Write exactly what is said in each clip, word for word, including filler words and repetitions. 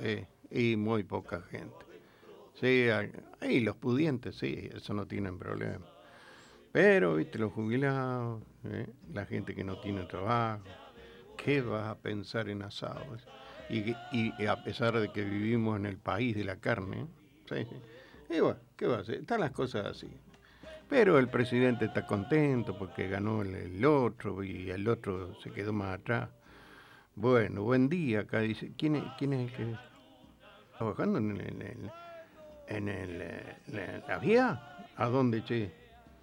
sí, y muy poca gente. Sí, y los pudientes, sí, eso no tienen problema. Pero, viste, los jubilados, ¿eh? La gente que no tiene trabajo, ¿qué vas a pensar en asados? Y, y, y a pesar de que vivimos en el país de la carne, ¿sí? Y bueno, ¿qué va a hacer? Están las cosas así. Pero el presidente está contento porque ganó el, el otro y el otro se quedó más atrás. Bueno, buen día, acá dice, ¿quién es, quién es el que está trabajando en el, en el, en el, en la vía? ¿A dónde, che?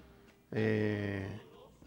Eh,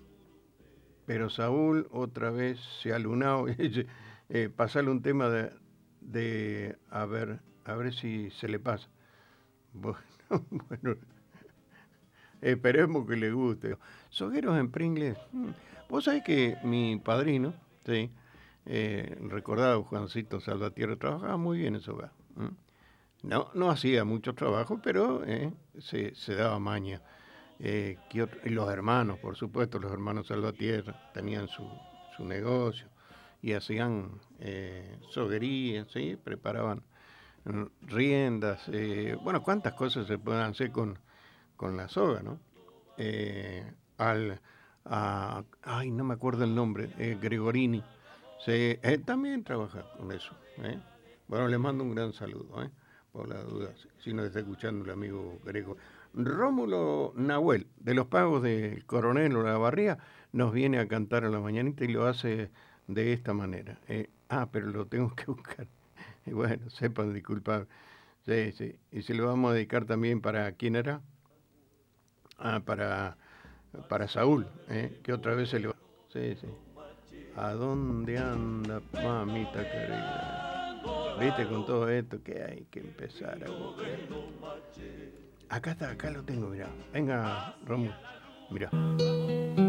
pero Saúl otra vez se ha lunado. eh, pasarle un tema de, de a ver, a ver si se le pasa. Bueno, bueno, esperemos que le guste. Sogueros en Pringles. mm, Vos sabés que mi padrino, sí, eh, recordado Juancito Salvatierra, trabajaba muy bien en su hogar. ¿m? No, no hacía mucho trabajo, pero eh, se, se daba maña. Eh, ¿qué otro? Y los hermanos, por supuesto, los hermanos Salvatierra tenían su, su negocio y hacían eh, soguerías, ¿sí? Preparaban mm, riendas, eh, bueno, cuántas cosas se pueden hacer con, con la soga, ¿no? Eh, al, a- ay, no me acuerdo el nombre, eh, Gregorini, se, él también trabaja con eso. ¿eh? Bueno, le mando un gran saludo, ¿eh? Por la duda, si, si nos está escuchando el amigo Grego. Rómulo Nahuel, de los pagos del Coronel o la Barría, nos viene a cantar a la mañanita y lo hace de esta manera. eh. Ah, pero lo tengo que buscar. Y bueno, sepan disculpar. Sí, sí. Y se lo vamos a dedicar también para quién era. Ah, para, para Saúl, ¿eh? Que otra vez se le va. Sí, sí. ¿A dónde anda, mamita querida? Viste, con todo esto que hay que empezar a buscar. Acá está, acá lo tengo, mirá. Venga, Romo, mirá.